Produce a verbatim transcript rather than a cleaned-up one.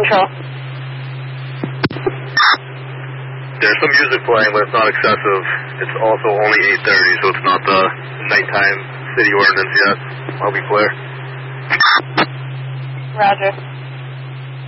control. There's some music playing, but it's not excessive. It's also only eight thirty, so it's not the nighttime city ordinance yet. I'll be clear. Roger.